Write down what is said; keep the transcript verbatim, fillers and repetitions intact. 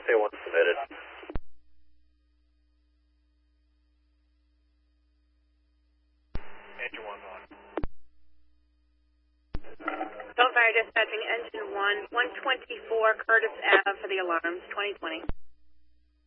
S A one submitted. Engine one on. Don't fire dispatching engine one, one twenty-four Curtis Ave for the alarms, twenty twenty.